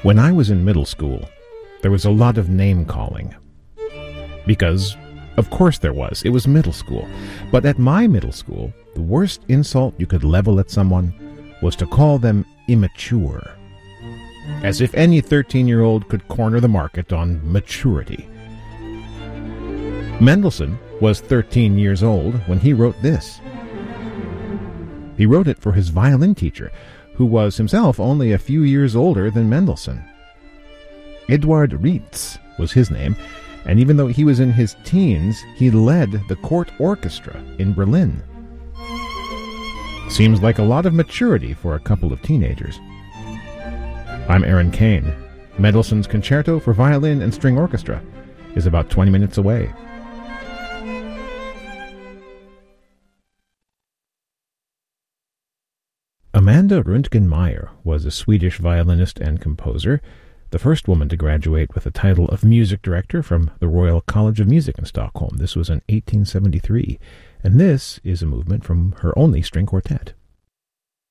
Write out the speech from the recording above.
When I was in middle school, there was a lot of name-calling. Because, of course there was. It was middle school. But at my middle school, the worst insult you could level at someone was to call them immature. As if any 13-year-old could corner the market on maturity. Mendelssohn was 13 years old when he wrote this. He wrote it for his violin teacher, who was himself only a few years older than Mendelssohn. Eduard Rietz was his name, and even though he was in his teens, he led the court orchestra in Berlin. Seems like a lot of maturity for a couple of teenagers. I'm Aaron Kane. Mendelssohn's Concerto for Violin and String Orchestra is about 20 minutes away. Amanda Röntgen-Meyer was a Swedish violinist and composer, the first woman to graduate with the title of music director from the Royal College of Music in Stockholm. This was in 1873, and this is a movement from her only string quartet.